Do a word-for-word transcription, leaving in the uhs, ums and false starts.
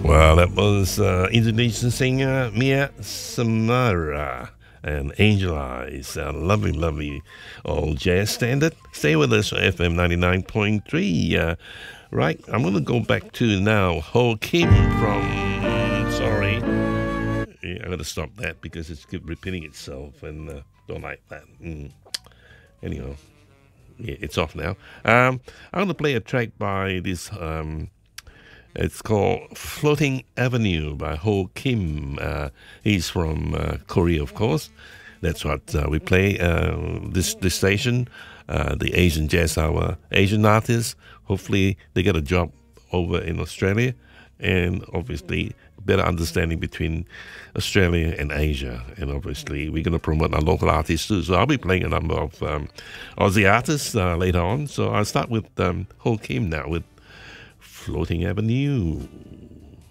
Well, that was uh, Indonesian singer Mia Samara and Angel Eyes. A lovely, lovely old jazz standard. Stay with us on F M ninety-nine point three. Uh, right, I'm going to go back to now Ho Kim from... Sorry. Yeah, I'm going to stop that because it's keep repeating itself and uh, don't like that. Mm. Anyhow, yeah, it's off now. Um, I'm going to play a track by this... Um, It's called Floating Avenue by Ho Kim. Uh, he's from uh, Korea, of course. That's what uh, we play uh, this this station, uh, the Asian Jazz Hour. Asian artists, hopefully they get a job over in Australia, and obviously better understanding between Australia and Asia. And obviously we're going to promote our local artists too. So I'll be playing a number of um, Aussie artists uh, later on. So I'll start with um, Ho Kim now with Floating Avenue.